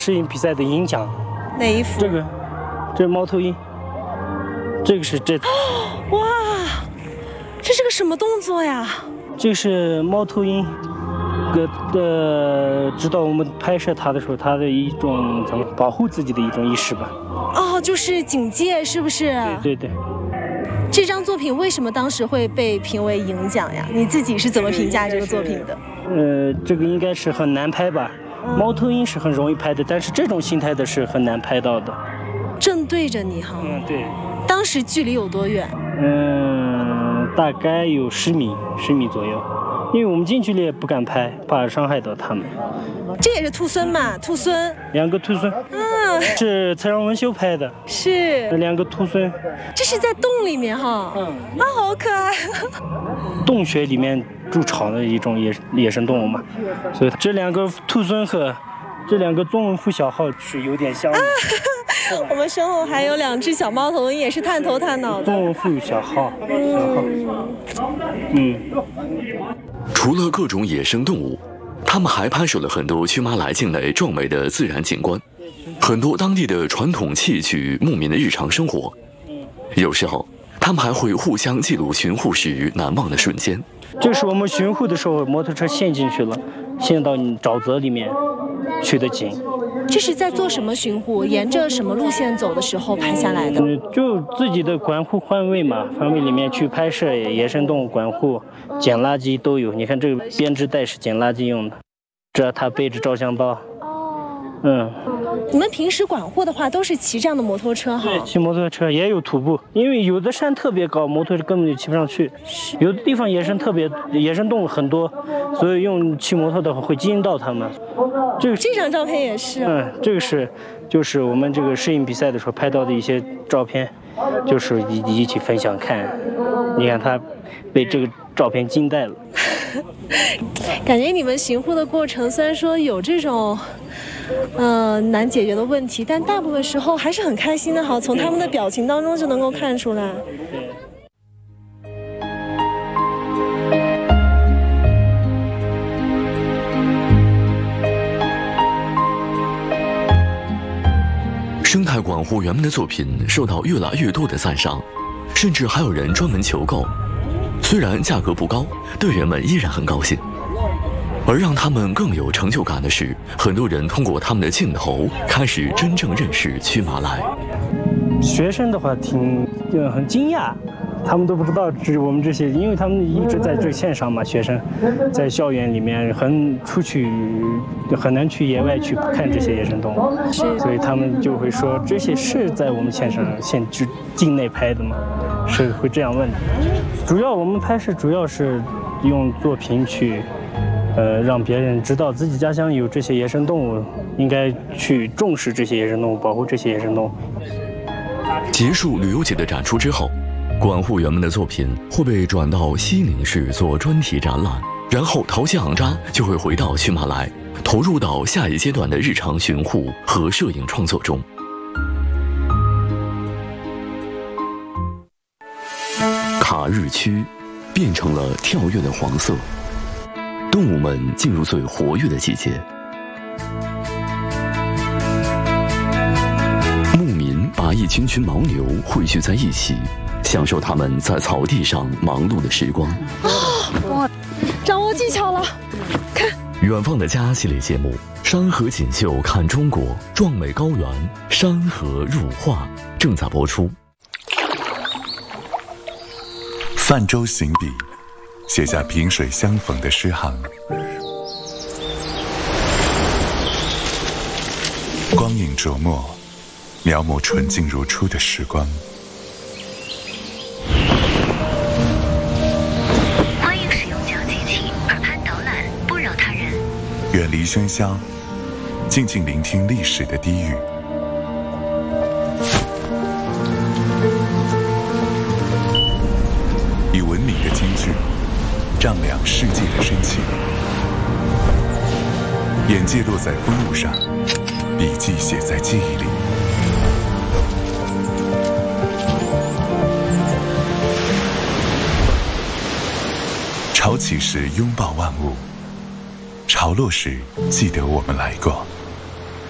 摄影比赛的银奖。 哪一幅？ 这猫头鹰，这个是这。 哇，这是个什么动作呀？ 这是猫头鹰，指导我们拍摄它的时候，它的一种怎么保护自己的一种意识吧。 哦，就是警戒，是不是？ 对对对。 这张作品为什么当时会被评为银奖呀？你自己是怎么评价这个作品的？ 这个应该是很难拍吧。猫头鹰是很容易拍的，但是这种形态的是很难拍到的。 正对着你哈。 对。 当时距离有多远？ 大概有10米左右，因为我们近距离也不敢拍，怕伤害到它们。 这也是兔狲嘛？兔狲 ，2个兔狲，是蔡尚文秀拍的， 是 2个兔狲。这是在洞里面哈，好可爱。 洞穴里面筑巢的一种野生动物嘛，所以这2个兔狲和这2个宗文副小号是有点像的。 我们身后还有2只小猫头鹰，也是探头探脑的。 宗文副小号。 除了各种野生动物，他们还拍摄了很多曲马来境内壮美的自然景观，很多当地的传统器具、牧民的日常生活。有时候，他们还会互相记录巡护时难忘的瞬间。 这是我们巡护的时候，摩托车陷进去了，陷到沼泽里面取的景。 这是在做什么巡护？沿着什么路线走的时候拍下来的？ 就自己的管护范围嘛，范围里面去拍摄野生动物管护、捡垃圾都有。你看这个编织袋是捡垃圾用的，这他背着照相刀。 你们平时管护的话，都是骑这样的摩托车哈？ 对，骑摩托车也有徒步，因为有的山特别高，摩托车根本就骑不上去。有的地方野生动物很多，所以用骑摩托的话会惊到它们。 这张照片也是。 这个就是我们这个摄影比赛的时候拍到的一些照片，就是一起分享看。你看他被这个照片惊呆了。 感觉你们巡护的过程虽然说有这种难解决的问题，但大部分时候还是很开心的哈，从他们的表情当中就能够看出来。 生态管护员们的作品受到越来越多的赞赏，甚至还有人专门求购。虽然价格不高，队员们依然很高兴。而让他们更有成就感的是，很多人通过他们的镜头开始真正认识曲马来。 学生的话很惊讶，他们都不知道我们这些，因为他们一直在这线上嘛，学生在校园里面很难去野外去看这些野生动物，所以他们就会说这些是在我们境内拍的吗？是会这样问的。主要我们拍摄主要是用作品去让别人知道自己家乡有这些野生动物，应该去重视这些野生动物，保护这些野生动物。 结束旅游节的展出之后，管护员们的作品会被转到西宁市做专题展览，然后淘气昂扎就会回到曲马来，投入到下一阶段的日常巡护和摄影创作中。卡日区变成了跳跃的黄色，动物们进入最活跃的季节。牧民把一群群牦牛汇聚在一起，享受他们在草地上忙碌的时光。 哇，掌握技巧了！看， 远方的家系列节目《山河锦绣看中国》，壮美高原，山河入画正在播出。 泛舟行笔，写下萍水相逢的诗行。光影琢磨，描摹纯净如初的时光。 欢迎使用讲机器，耳畔导览，不扰他人。 远离喧嚣，静静聆听历史的低语。以文明的金句丈量世界的深情，眼界落在风物上，笔记写在记忆里。潮起时拥抱万物，潮落时记得我们来过。